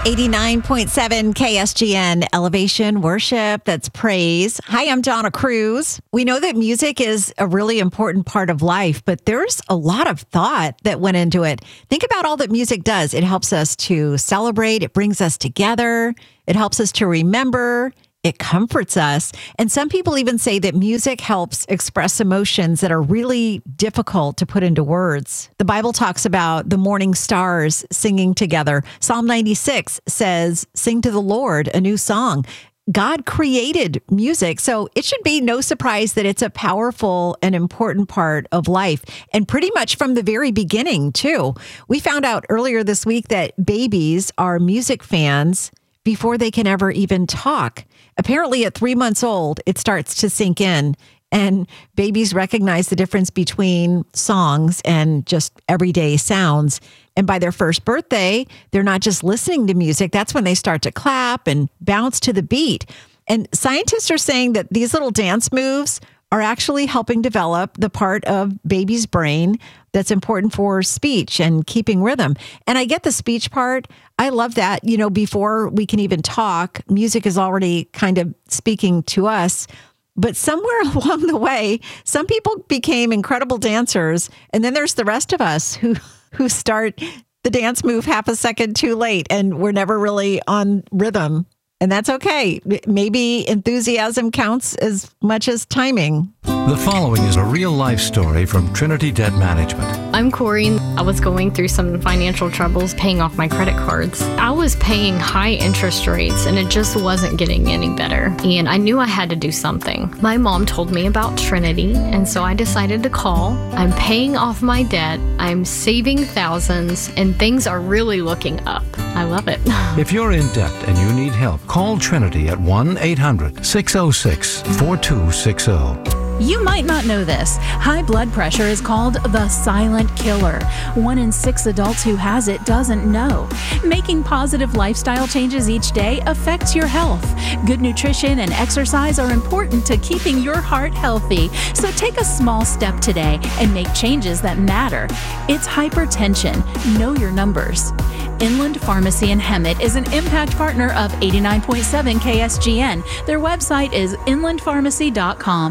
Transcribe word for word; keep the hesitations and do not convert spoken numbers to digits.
eighty-nine point seven K S G N, Elevation Worship, that's praise. Hi, I'm Donna Cruz. We know that music is a really important part of life, but there's a lot of thought that went into it. Think about all that music does. It helps us to celebrate. It brings us together. It helps us to remember. It comforts us. And some people even say that music helps express emotions that are really difficult to put into words. The Bible talks about the morning stars singing together. Psalm ninety-six says, "Sing to the Lord a new song." God created music, so it should be no surprise that it's a powerful and important part of life, and pretty much from the very beginning, too. We found out earlier this week that babies are music fans before they can ever even talk. Apparently, at three months old, it starts to sink in, and babies recognize the difference between songs and just everyday sounds. And by their first birthday, they're not just listening to music. That's when they start to clap and bounce to the beat. And scientists are saying that these little dance moves are actually helping develop the part of baby's brain that's important for speech and keeping rhythm. And I get the speech part. I love that. You know, before we can even talk, music is already kind of speaking to us. But somewhere along the way, some people became incredible dancers. And then there's the rest of us who, who start the dance move half a second too late, and we're never really on rhythm. And that's okay. Maybe enthusiasm counts as much as timing. The following is a real-life story from Trinity Debt Management. I'm Corey. I was going through some financial troubles paying off my credit cards. I was paying high interest rates, and it just wasn't getting any better. And I knew I had to do something. My mom told me about Trinity, and so I decided to call. I'm paying off my debt. I'm saving thousands, and things are really looking up. I love it. If you're in debt and you need help, call Trinity at one eight hundred six oh six four two six oh. You might not know this. High blood pressure is called the silent killer. One in six adults who has it doesn't know. Making positive lifestyle changes each day affects your health. Good nutrition and exercise are important to keeping your heart healthy. So take a small step today and make changes that matter. It's hypertension. Know your numbers. Inland Pharmacy in Hemet is an impact partner of eighty-nine point seven K S G N. Their website is inland pharmacy dot com.